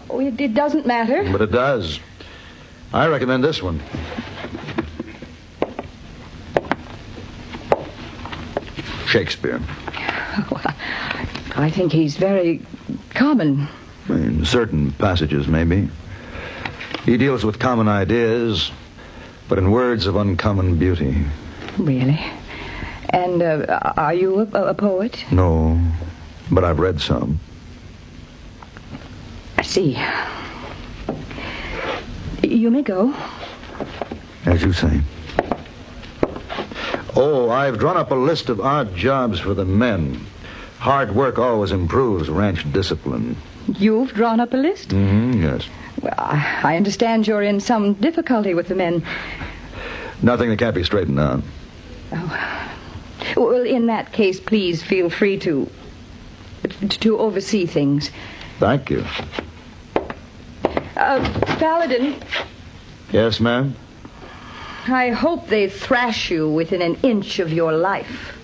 Oh, it doesn't matter. But it does. I recommend this one. Shakespeare. Well, I think he's very common. In certain passages, maybe. He deals with common ideas, but in words of uncommon beauty. Really? And are you a poet? No, but I've read some. I see. You may go. As you say. Oh, I've drawn up a list of odd jobs for the men. Hard work always improves ranch discipline. You've drawn up a list? Yes. Well, I understand you're in some difficulty with the men. Nothing that can't be straightened out. Oh. Well, in that case, please feel free to oversee things. Thank you. Paladin. Yes, ma'am? I hope they thrash you within an inch of your life.